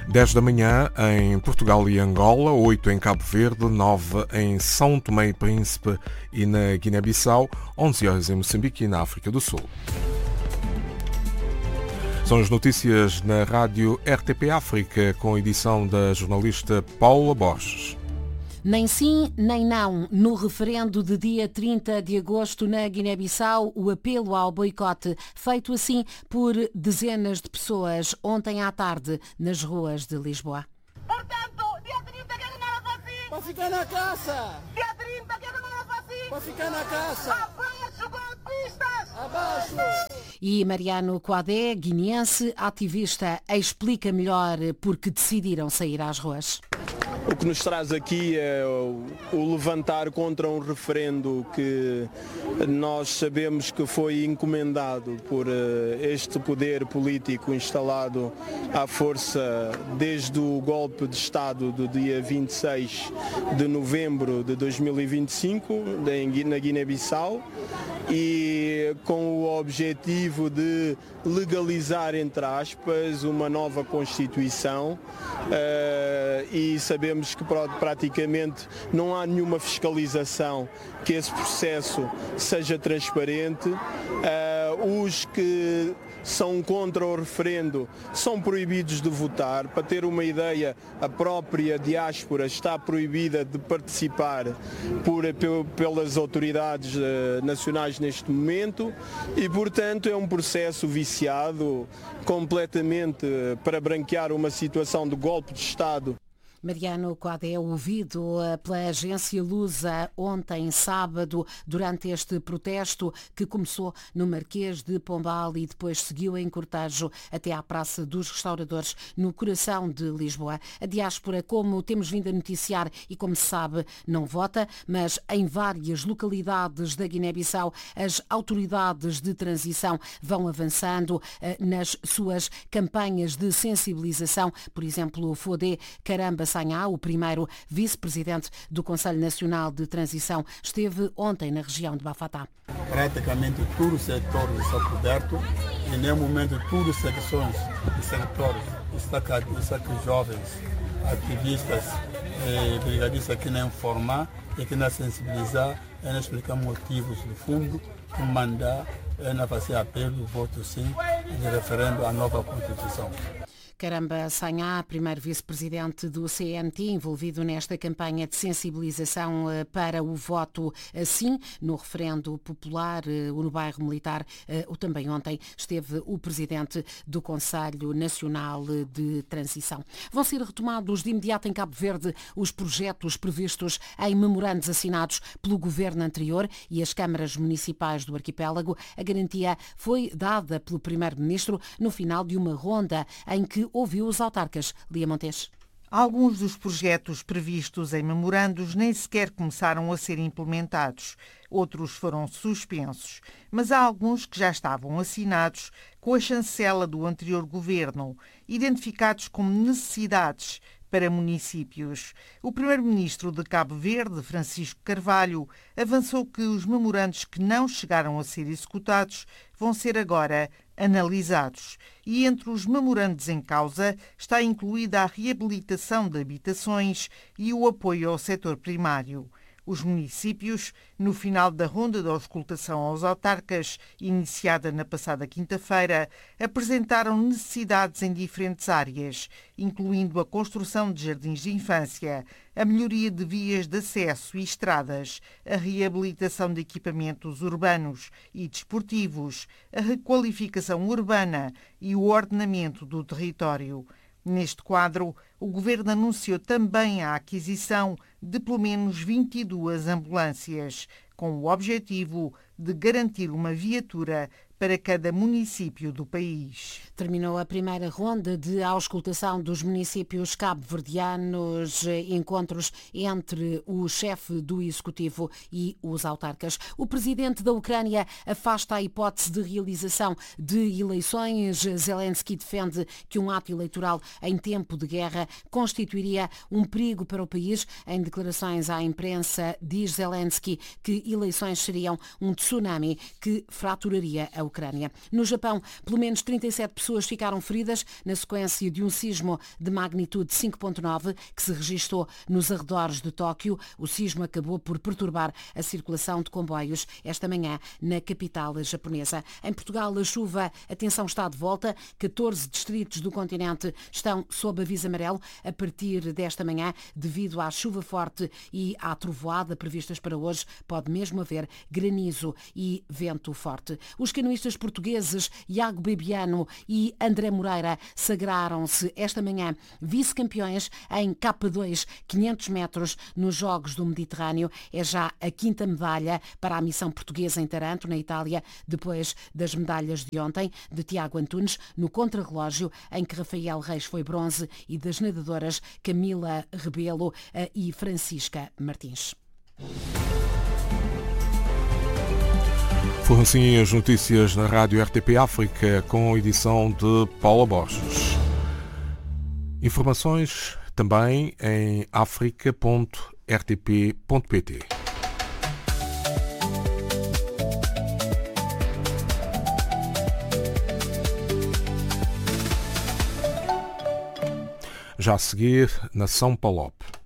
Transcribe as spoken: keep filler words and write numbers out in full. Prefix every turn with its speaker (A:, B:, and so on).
A: dez da manhã em Portugal e Angola, oito em Cabo Verde, nove em São Tomé e Príncipe e na Guiné-Bissau, onze horas em Moçambique e na África do Sul. São as notícias na rádio R T P África, com a edição da jornalista Paula Borges.
B: Nem sim, nem não. No referendo de dia trinta de agosto na Guiné-Bissau, o apelo ao boicote, feito assim por dezenas de pessoas ontem à tarde nas ruas de Lisboa.
C: Portanto, dia trinta quero nada assim.
D: Para ficar na caça.
C: Dia trinta quero nada assim.
D: Para ficar na caça.
C: Abaixo, golpistas.
D: Abaixo.
B: E Mariano Coadé, guineense, ativista, explica melhor por que decidiram sair às ruas.
E: O que nos traz aqui é o levantar contra um referendo que nós sabemos que foi encomendado por este poder político instalado à força desde o golpe de Estado do dia vinte e seis de novembro de dois mil e vinte e cinco na Guiné-Bissau, e com o objetivo de legalizar, entre aspas, uma nova Constituição, uh, e sabemos que praticamente não há nenhuma fiscalização que esse processo seja transparente. Uh, os que são contra o referendo são proibidos de votar. Para ter uma ideia, a própria diáspora está proibida de participar por, pelas autoridades uh, nacionais neste momento, e portanto é um processo viciado completamente para branquear uma situação de golpe de Estado.
B: Mariano Coadé, ouvido pela agência Lusa ontem, sábado, durante este protesto que começou no Marquês de Pombal e depois seguiu em cortejo até à Praça dos Restauradores, no coração de Lisboa. A diáspora, como temos vindo a noticiar e como se sabe, não vota, mas em várias localidades da Guiné-Bissau as autoridades de transição vão avançando eh, nas suas campanhas de sensibilização. Por exemplo, o Fodé Caramba Sanhá, o primeiro vice-presidente do Conselho Nacional de Transição, esteve ontem na região de Bafatá.
D: Praticamente todo o setor está coberto e, no momento, todas as secções e setores estão aqui jovens, ativistas e brigadistas aqui na informar e aqui na sensibilizar e na explicar motivos de fundo, mandar e na fazer apelo, voto sim, de referendo à nova Constituição.
B: Caramba Sanhá, primeiro vice-presidente do C N T, envolvido nesta campanha de sensibilização para o voto sim no referendo popular no bairro Militar. O também ontem esteve o presidente do Conselho Nacional de Transição. Vão ser retomados de imediato em Cabo Verde os projetos previstos em memorandos assinados pelo governo anterior e as câmaras municipais do arquipélago. A garantia foi dada pelo primeiro-ministro no final de uma ronda em que ouviu os autarcas. Lia Montes.
F: Alguns dos projetos previstos em memorandos nem sequer começaram a ser implementados. Outros foram suspensos. Mas há alguns que já estavam assinados com a chancela do anterior governo, identificados como necessidades para municípios. O primeiro-ministro de Cabo Verde, Francisco Carvalho, avançou que os memorandos que não chegaram a ser executados vão ser agora analisados. E entre os memorandos em causa está incluída a reabilitação de habitações e o apoio ao setor primário. Os municípios, no final da ronda de auscultação aos autarcas, iniciada na passada quinta-feira, apresentaram necessidades em diferentes áreas, incluindo a construção de jardins de infância, a melhoria de vias de acesso e estradas, a reabilitação de equipamentos urbanos e desportivos, a requalificação urbana e o ordenamento do território. Neste quadro, o Governo anunciou também a aquisição de pelo menos vinte e duas ambulâncias, com o objetivo de garantir uma viatura para cada município do país.
B: Terminou a primeira ronda de auscultação dos municípios cabo-verdianos, encontros entre o chefe do Executivo e os autarcas. O presidente da Ucrânia afasta a hipótese de realização de eleições. Zelensky defende que um ato eleitoral em tempo de guerra constituiria um perigo para o país. Em declarações à imprensa, diz Zelensky que eleições seriam um tsunami que fraturaria a Ucrânia. No Japão, pelo menos trinta e sete pessoas ficaram feridas na sequência de um sismo de magnitude cinco ponto nove que se registrou nos arredores de Tóquio. O sismo acabou por perturbar a circulação de comboios esta manhã na capital japonesa. Em Portugal, a chuva, atenção, está de volta. catorze distritos do continente estão sob aviso amarelo a partir desta manhã devido à chuva forte e à trovoada previstas para hoje. Pode mesmo haver granizo e vento forte. Os canoístas portugueses Iago Bebiano e André Moreira sagraram-se esta manhã vice-campeões em K dois quinhentos metros nos Jogos do Mediterrâneo. É já a quinta medalha para a missão portuguesa em Taranto, na Itália, depois das medalhas de ontem de Tiago Antunes no contrarrelógio, em que Rafael Reis foi bronze, e das nadadoras Camila Rebelo e Francisca Martins.
A: Foram assim as notícias na Rádio R T P África, com a edição de Paula Borges. Informações também em africa ponto r t p ponto p t. Já a seguir, Nação Palop.